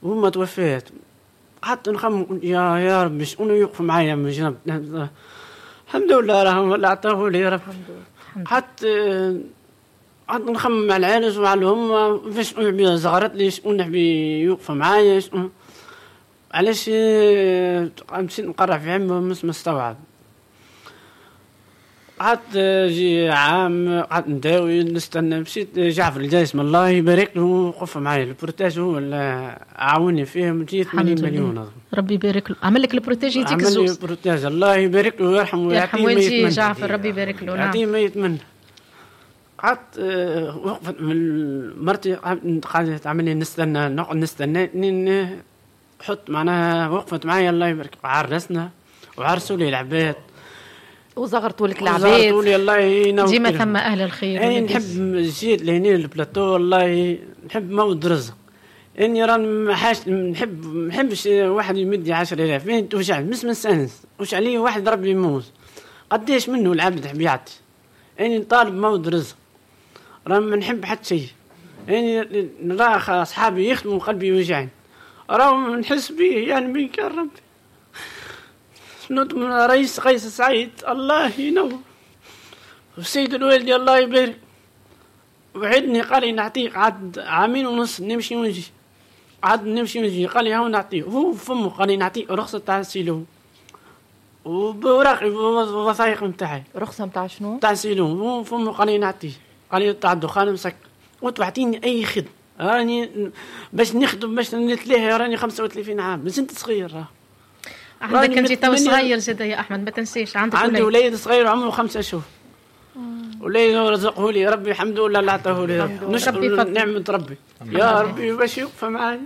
وما توفيت حتى نخمم يا رب مش انه يوقف معايا من جنب. الحمد لله راهم اللي عطاه لي رب. حتى نخمم على العائلة وعلى الهم فاش نبي زغرت لي شكون نحبي يوقف معايا علاش مشيت نقرع في عمه مش مستوعب. قعدت جي عام قعدت نداوي نستنى. مشيت جعفر الجايس الله يبارك له وقف معايا البروتاج هو اللي عاوني فيه. مجيت 80 مليون ربي يبارك له. عمل لك البروتاج يديك الزوز. عمل لي البروتاج الله يبارك له ويرحمه ويعطيه ما يتمنى. جعفر ربي يبارك له. يعطيه ما يتمنى. قعدت وقفت من مرتي قعدت تعمل لي نستنى نقعد نستنى حط معناها وقفت معايا الله يبارك. عرسنا وعرسوا لي العباد وزغرتوا لك العباد. زغرتوا لي الله ينور. ديما ثم اهل الخير. اي نحب جيت لهنا البلاطو والله نحب مود رزق. اني راني ما نحبش واحد يمدي 10,000 فين توجع مش مستانس وش عليه واحد ربي يموت قديش منه العبد حب يعطي. اني نطالب مود رزق راني ما نحب حتى شيء. اني نرى اصحابي يخدموا قلبي يوجعني راهم نحس بيه يعني من كان ربي. من رئيس قيس سعيد الله ينور والسيد الوالدي الله يبارك وعدني قال لي نعطيك عاد 2.5 عام نمشي ونجي. عاد نمشي ونجي قال لي هاو نعطيه هو فمه قال لي نعطيك رخصة تاع السيلو وبوراقي ووثائق نتاعي. رخصة نتاع شنو؟ تاع السيلو هو فمه قال لي نعطيه. قال لي تاع الدخان مسك وتعطيني اي خدمة راني باش نخدم باش نتلاهي راني 35 عام بس انت صغير. عندك انت تو صغير زاد يا احمد ما تنسيش. عندي وليد صغير عمره 5 شهور. وليد رزقه لي ربي الحمد لله اللي عطاه لي. نشكر نعمة ربي يا ربي باش يوقف معايا.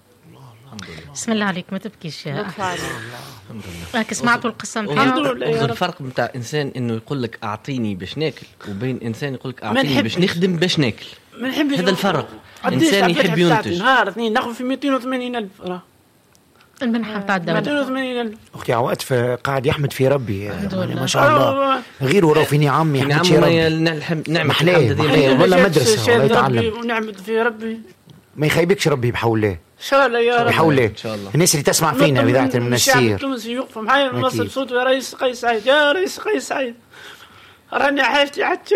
بسم الله عليك ما تبكيش يا احمد. راك سمعتوا القصه الحمد لله. الفرق نتاع انسان انه يقول لك اعطيني باش ناكل وبين انسان يقول لك اعطيني باش نخدم باش ناكل. هذا الفرق. انسان يحب ينتج. نهار اثنين ناخذ في 280,000 راه المنحة بتاع الدولة. 280,000. أختي عوات قاعد يحمد في ربي ما شاء الله. غير وراه في نعم يحمد في ربي. نعم محلاه ولا مدرسة ولا يتعلم. ونعمد في ربي. ما يخيبكش ربي بحول الله. إن شاء الله يا رب. بحول الله. الناس اللي تسمع فينا بإذاعة المنستير. الشعب التونسي يوقف معايا ونوصل صوت يا رئيس قيس سعيد يا رئيس قيس سعيد. راني حاجتي حتى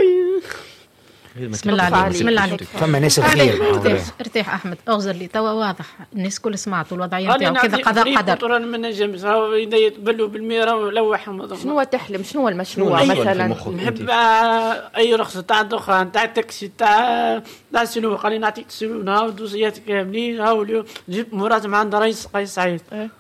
بسم الله عليك. بسم الله عليك. فما ناس الخير. ارتاح أحمد أغزر لي توا واضح الناس كل سمعتوا الوضعية نتاعو كذا قضاء قدر. راني ما نجمش راهو يتبلوا بالميرا ولوحهم. شنو تحلم شنو المشروع مثلا؟ نحب أي رخصة تاع دخان تاع تاكسي تاع سلو قال لي نعطيك سلو هاو دوسيات كاملين هاو اليوم جبت مراسم عند رئيس قيس سعيد.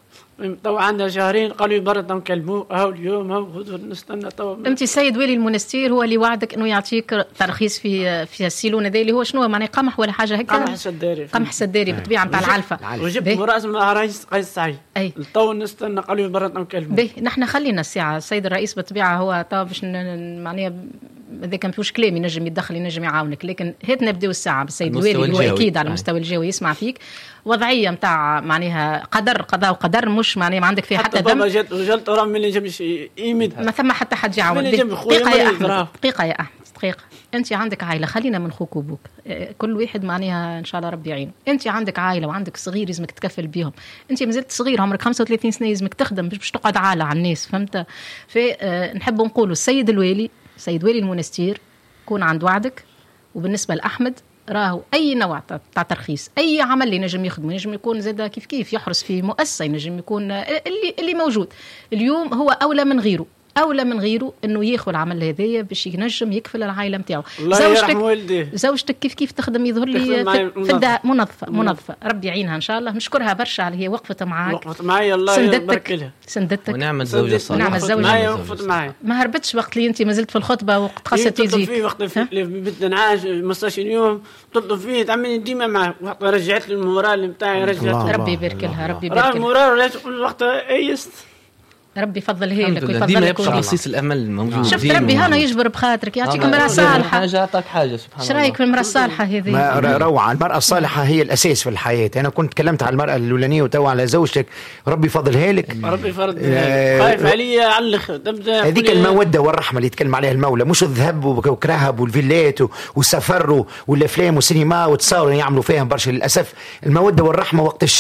تو عندنا شهرين قالوا برد نكلموه هاو اليوم هاو نستنى تو. انت سيد والي المنستير هو اللي وعدك انه يعطيك ترخيص في السيلون هذا اللي هو شنو معناه قمح ولا حاجه هكا. قمح سداري بالطبيعه نتاع العلفه. وجبت مراسم رئيس قيس سعيد تو نستنى قالوا برد نكلموه. باهي نحن خلينا الساعه السيد الرئيس بالطبيعه هو تو باش معناها هذا كان فيهوش كلام ينجم يتدخل ينجم يعاونك لكن هات نبداو الساعه بالسيد الوالي اللي هو اكيد على المستوى الجوي يسمع فيك. وضعيه نتاع معناها قدر قضاء وقدر مش معناها ما عندك فيها حتى دم. بابا جات وجلت راه من ينجمش يمد ما ثم حتى حد يعاون. دقيقه يا احمد دقيقه يا احمد دقيقه. انت عندك عائله خلينا من خوك وبوك كل واحد معناها ان شاء الله ربي يعين. انت عندك عائله وعندك صغير لازمك تكفل بيهم. انت مازلت صغير عمرك 35 سنه لازمك تخدم باش تقعد عاله على الناس فهمت. فنحب نقولوا السيد الوالي سيد والي المنستير كون عند وعدك. وبالنسبه لاحمد راهو اي نوع تاع ترخيص اي عمل اللي نجم يخدمه نجم يكون زاد كيف يحرس في مؤسسه نجم يكون اللي موجود اليوم هو اولى من غيره انه ياخذ العمل هذايا باش ينجم يكفل العائله نتاعو. زوجتك كيف تخدم يظهر لي في منظفه ربي يعينها ان شاء الله. نشكرها برشا على هي وقفت معاك وقفت معايا الله يبارك لها سندتك ونعمة زوجة صالحة. نعمة زوجة معايا وقفت معايا ما هربتش وقت اللي انت ما زلت في الخطبه وقت قصه تيجي في وقت في بدنا نعاش 15 يوم تطلب فيه تعملي ديما معاه وقت رجعت لي المورال نتاعي رجعت ربي يبارك لها ربي يبارك لها المورال وقت ايست ربي يفضلها لك ويفضل لك. يبقى بصيص الامل موجود. شفت ربي هنا يجبر بخاطرك يعطيك المرأة الصالحة. حاجه اعطاك حاجه سبحان الله. ايش رايك في المرأة الصالحة هذه؟ روعة. المرأة الصالحة هي الاساس في الحياة. انا كنت تكلمت على المرأة الاولانية وتو على زوجتك ربي يفضلها لك. ربي يفرض خايف عليا على الاخر تبدا هذيك المودة والرحمة اللي يتكلم عليها المولى مش الذهب وكرهب والفيلات والسفر والافلام والسينما والتصاور يعملوا فيها برشا. للاسف المودة والرحمة وقت